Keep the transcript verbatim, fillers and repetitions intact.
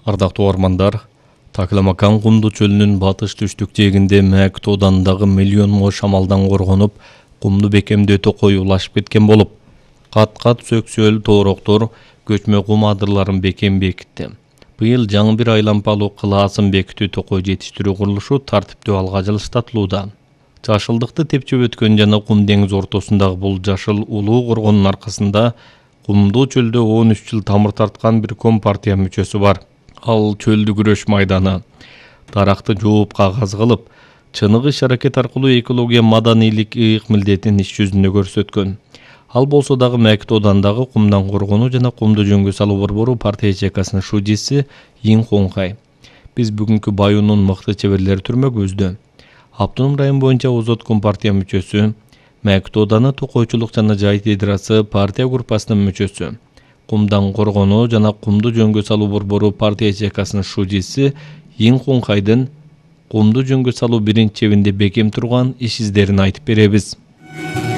Ардактуу угармандар, Такламакан кумду чөлүнүн батыш түштүк жээгинде Мәк тоодандагы миллионго шамалдан коргонуп, кумду бекемдөө токой улашып кеткен болуп, кат-кат сөксөөл тоороктор көчмө кум адырларын бекем бекитти. Быйыл жаңы бир айлампалуу кылаасын бекитүү токой жетиштирүү курулушу тартиптүү алга жылыштатылууда. Жашылдыкты тепчеп өткөн жана Кум деңиз ортосундагы бул жашыл улуу коргондун аркасында кумдуу чөлдө он үч жыл тамыр тарткан бир компартия мүчөсү бар. Ал чөлдү күрөш майданы. Даракты жооп кагаз кылып, чыныгы иш-аракет аркылуу экология маданийлик ыйык милдетин иш жүзүндө көрсөткөн. Ал болсо дагы Мәк тоодандагы кумдан коргонуу жана кумду жөнгө салуу борбору партия ячейкасынын шудиси Ин Хонхай. Биз бүгүнкү Баюунун мыкты чеберлери түрмөгүбүздө. Автоном район боюнча Озот компартия мүчөсү, Мәк тооданы токойчулук жана жай федерация партия группасынын мүчөсү, кумдан коргонуу жана кумду жөнгө салуу борбору партия ячейкасынын шудиси Ин Хонхайдын кумду жөнгө салуу биринчи чебинде бекем турган иш издерин айтып беребиз.